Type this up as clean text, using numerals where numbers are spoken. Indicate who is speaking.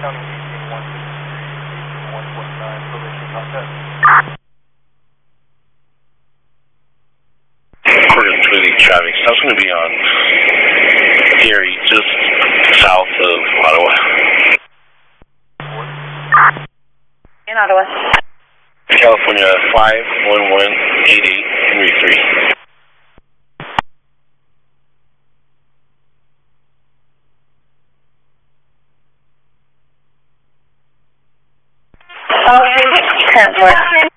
Speaker 1: County 149, probation contact.
Speaker 2: According to the traffic, that's going to be on Gary, just south of Ottawa.
Speaker 3: In Ottawa.
Speaker 2: California 5118833.
Speaker 3: Okay, 10-4.